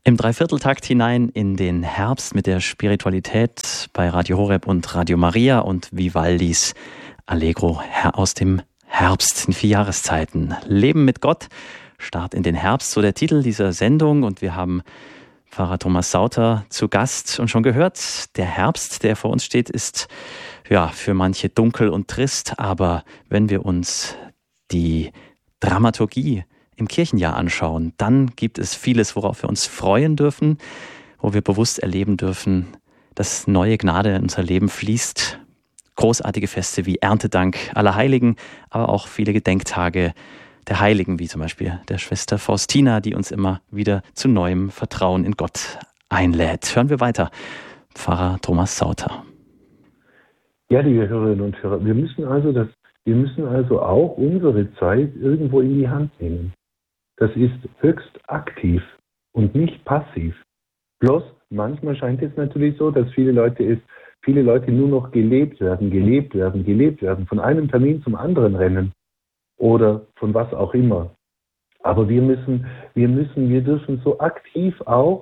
Im Dreivierteltakt hinein in den Herbst mit der Spiritualität bei Radio Horeb und Radio Maria und Vivaldis Allegro aus dem Herbst, in 4 Jahreszeiten. Leben mit Gott, Start in den Herbst, so der Titel dieser Sendung. Und wir haben Pfarrer Thomas Sauter zu Gast und schon gehört, der Herbst, der vor uns steht, ist ja für manche dunkel und trist. Aber wenn wir uns die Dramaturgie im Kirchenjahr anschauen, dann gibt es vieles, worauf wir uns freuen dürfen, wo wir bewusst erleben dürfen, dass neue Gnade in unser Leben fließt. Großartige Feste wie Erntedank aller Heiligen, aber auch viele Gedenktage der Heiligen, wie zum Beispiel der Schwester Faustina, die uns immer wieder zu neuem Vertrauen in Gott einlädt. Hören wir weiter. Pfarrer Thomas Sauter. Ja, liebe Hörerinnen und Hörer, wir müssen also auch unsere Zeit irgendwo in die Hand nehmen. Das ist höchst aktiv und nicht passiv. Bloß manchmal scheint es natürlich so, dass viele Leute nur noch gelebt werden, von einem Termin zum anderen rennen oder von was auch immer. Aber wir dürfen so aktiv auch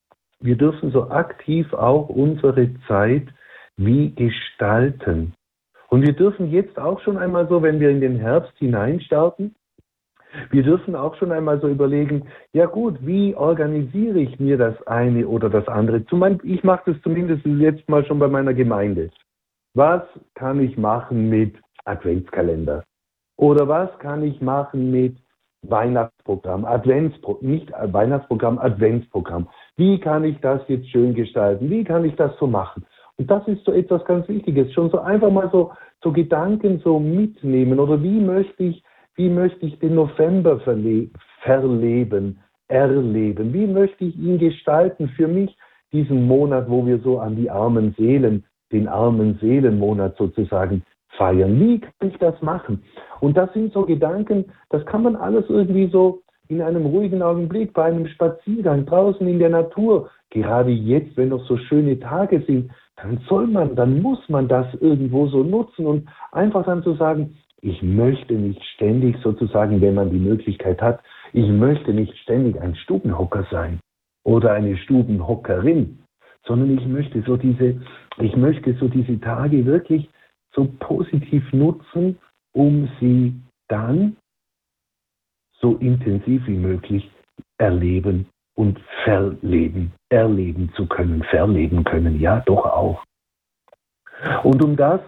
unsere Zeit wie gestalten. Und wir dürfen jetzt auch schon einmal so, wenn wir in den Herbst hineinstarten, wir dürfen auch schon einmal so überlegen, ja gut, wie organisiere ich mir das eine oder das andere? Ich mache das zumindest jetzt mal schon bei meiner Gemeinde. Was kann ich machen mit Adventskalender? Oder was kann ich machen mit Weihnachtsprogramm, Adventsprogramm? Wie kann ich das jetzt schön gestalten? Wie kann ich das so machen? Und das ist so etwas ganz Wichtiges. Schon so einfach mal so Gedanken so mitnehmen. Oder wie möchte ich den November erleben? Wie möchte ich ihn gestalten für mich, diesen Monat, wo wir so an den armen Seelenmonat sozusagen feiern? Wie kann ich das machen? Und das sind so Gedanken, das kann man alles irgendwie so in einem ruhigen Augenblick, bei einem Spaziergang draußen in der Natur, gerade jetzt, wenn noch so schöne Tage sind, dann muss man das irgendwo so nutzen und einfach dann zu sagen, ich möchte nicht ständig sozusagen, wenn man die Möglichkeit hat, ich möchte nicht ständig ein Stubenhocker sein oder eine Stubenhockerin, sondern ich möchte so diese Tage wirklich so positiv nutzen, um sie dann so intensiv wie möglich erleben und verleben können, ja doch auch. Und das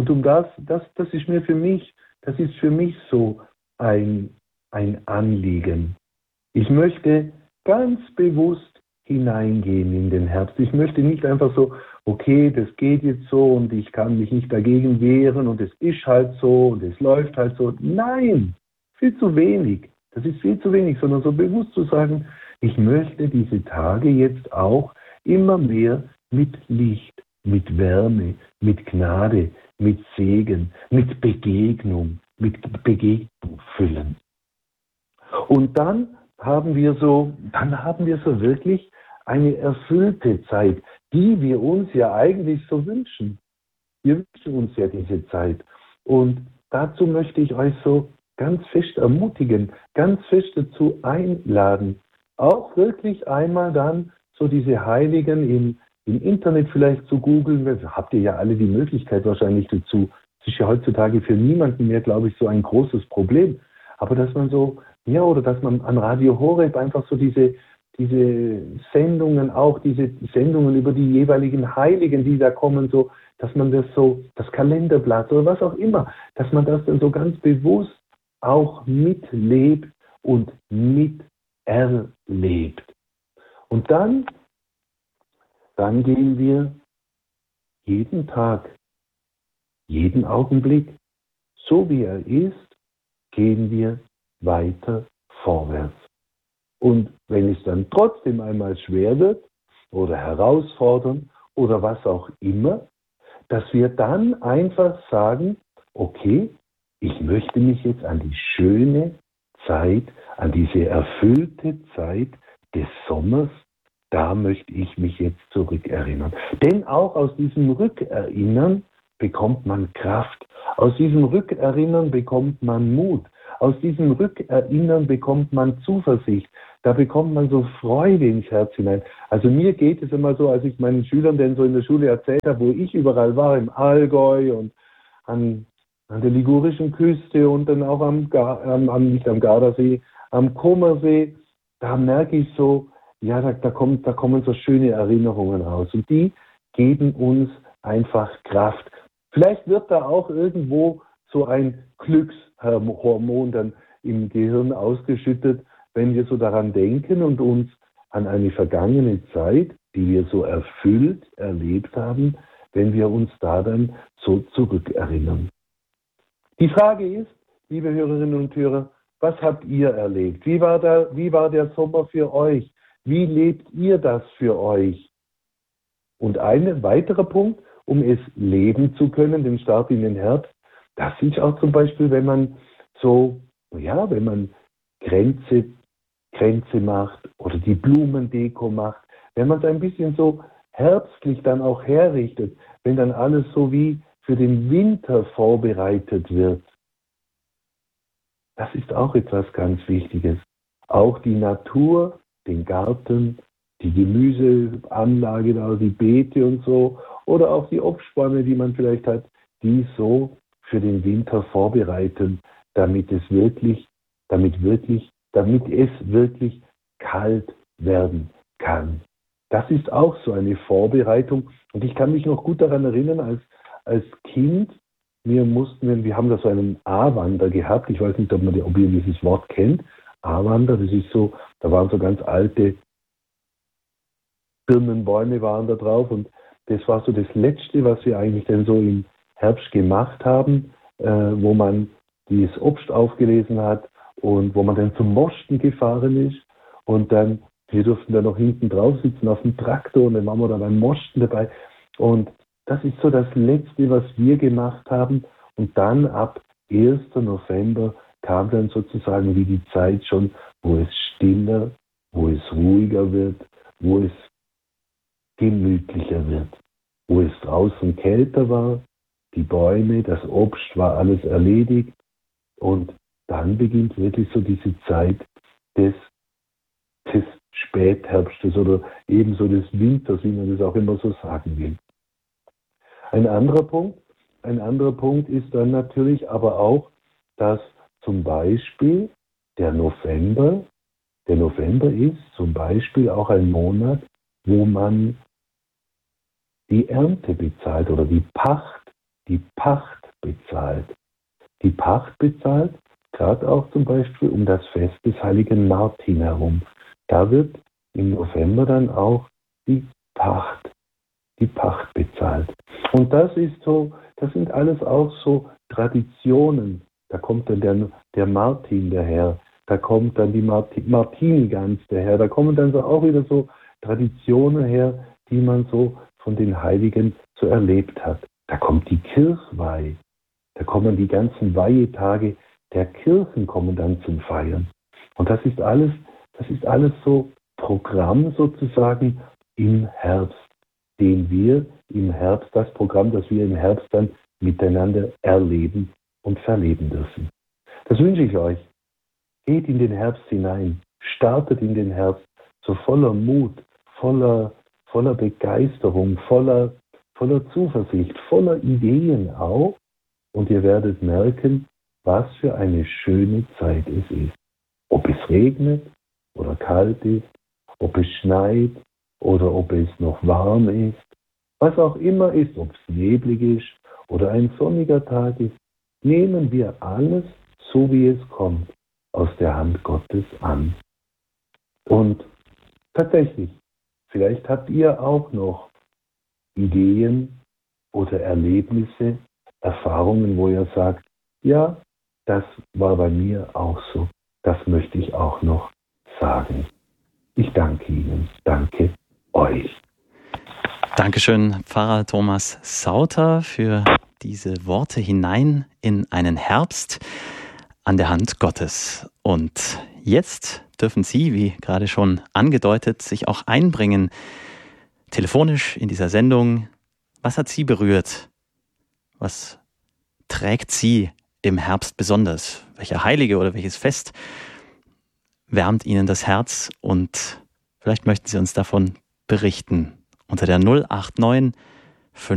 ist für mich so ein Anliegen. Ich möchte ganz bewusst hineingehen in den Herbst. Ich möchte nicht einfach so, okay, das geht jetzt so und ich kann mich nicht dagegen wehren und es ist halt so und es läuft halt so. Nein, viel zu wenig. Das ist viel zu wenig, sondern so bewusst zu sagen, ich möchte diese Tage jetzt auch immer mehr mit Licht, mit Wärme, mit Gnade, mit Segen, mit Begegnung füllen. Und dann haben wir so wirklich eine erfüllte Zeit, die wir uns ja eigentlich so wünschen. Wir wünschen uns ja diese Zeit. Und dazu möchte ich euch so ganz fest ermutigen, ganz fest dazu einladen, auch wirklich einmal dann so diese Heiligen im Internet vielleicht zu googeln. Habt ihr ja alle die Möglichkeit wahrscheinlich dazu. Das ist ja heutzutage für niemanden mehr, glaube ich, so ein großes Problem. Aber dass man oder dass man an Radio Horeb einfach so diese Sendungen, auch diese Sendungen über die jeweiligen Heiligen, die da kommen, so, dass man das Kalenderblatt oder was auch immer, dass man das dann so ganz bewusst auch mitlebt und miterlebt. Und dann gehen wir jeden Tag, jeden Augenblick, so wie er ist, gehen wir weiter vorwärts. Und wenn es dann trotzdem einmal schwer wird oder herausfordernd oder was auch immer, dass wir dann einfach sagen, okay, ich möchte mich jetzt an die schöne Zeit, an diese erfüllte Zeit des Sommers, da möchte ich mich jetzt zurückerinnern. Denn auch aus diesem Rückerinnern bekommt man Kraft. Aus diesem Rückerinnern bekommt man Mut. Aus diesem Rückerinnern bekommt man Zuversicht. da bekommt man so Freude ins Herz hinein. Also mir geht es immer so, als ich meinen Schülern denn so in der Schule erzählt habe, wo ich überall war, im Allgäu und an der ligurischen Küste und dann auch nicht am Gardasee, am Comersee, da merke ich so, ja, da kommen so schöne Erinnerungen raus und die geben uns einfach Kraft. Vielleicht wird da auch irgendwo so ein Glückshormon dann im Gehirn ausgeschüttet, wenn wir so daran denken und uns an eine vergangene Zeit, die wir so erfüllt erlebt haben, wenn wir uns da dann so zurückerinnern. Die Frage ist, liebe Hörerinnen und Hörer, was habt ihr erlebt? Wie war der Sommer für euch? Wie lebt ihr das für euch? Und ein weiterer Punkt, um es leben zu können, den Start in den Herbst, das ist auch zum Beispiel, wenn man Kränze macht oder die Blumendeko macht, wenn man es ein bisschen so herbstlich dann auch herrichtet, wenn dann alles so wie für den Winter vorbereitet wird. Das ist auch etwas ganz Wichtiges. Auch die Natur, den Garten, die Gemüseanlage, die Beete und so, oder auch die Obstbäume, die man vielleicht hat, die so für den Winter vorbereiten, damit es wirklich kalt werden kann. Das ist auch so eine Vorbereitung. Und ich kann mich noch gut daran erinnern, als Kind, wir haben da so einen A-Wander gehabt. Ich weiß nicht, ob ihr dieses Wort kennt. A-Wander, das ist so, da waren so ganz alte Birnenbäume waren da drauf und das war so das Letzte, was wir eigentlich dann so im Herbst gemacht haben, wo man dieses Obst aufgelesen hat und wo man dann zum Mosten gefahren ist und dann, wir durften dann noch hinten drauf sitzen auf dem Traktor und dann waren wir da beim Mosten dabei und das ist so das Letzte, was wir gemacht haben und dann ab 1. November kam dann sozusagen wie die Zeit schon, wo es stiller, wo es ruhiger wird, wo es gemütlicher wird, wo es draußen kälter war, die Bäume, das Obst war alles erledigt und dann beginnt wirklich so diese Zeit des Spätherbstes oder ebenso des Winters, wie man das auch immer so sagen will. Ein anderer Punkt ist dann natürlich aber auch, dass zum Beispiel der November ist zum Beispiel auch ein Monat, wo man die Ernte bezahlt oder die Pacht bezahlt. Die Pacht bezahlt, gerade auch zum Beispiel um das Fest des heiligen Martin herum. Da wird im November dann auch die Pacht bezahlt. Und das sind alles auch so Traditionen. Da kommt dann der Martin daher, da kommt dann die Martinigans daher, da kommen dann so auch wieder so Traditionen her, die man so von den Heiligen so erlebt hat. Da kommt die Kirchweih, da kommen die ganzen Weihetage der Kirchen kommen dann zum Feiern. Und das ist alles so Programm sozusagen im Herbst, das Programm, das wir im Herbst dann miteinander erleben und verleben dürfen. Das wünsche ich euch. Geht in den Herbst hinein, startet in den Herbst so voller Mut, voller Begeisterung, voller Zuversicht, voller Ideen auch. Und ihr werdet merken, was für eine schöne Zeit es ist. Ob es regnet oder kalt ist, ob es schneit oder ob es noch warm ist, was auch immer ist, ob es neblig ist oder ein sonniger Tag ist, nehmen wir alles, so wie es kommt, aus der Hand Gottes an. Und tatsächlich, vielleicht habt ihr auch noch Ideen oder Erlebnisse, Erfahrungen, wo ihr sagt, ja, das war bei mir auch so. Das möchte ich auch noch sagen. Ich danke Ihnen, danke euch. Dankeschön, Pfarrer Thomas Sauter, für diese Worte hinein in einen Herbst an der Hand Gottes. Und jetzt dürfen Sie, wie gerade schon angedeutet, sich auch einbringen, telefonisch in dieser Sendung. Was hat Sie berührt? Was trägt Sie im Herbst besonders? Welcher Heilige oder welches Fest wärmt Ihnen das Herz und vielleicht möchten Sie uns davon berichten. Unter der 089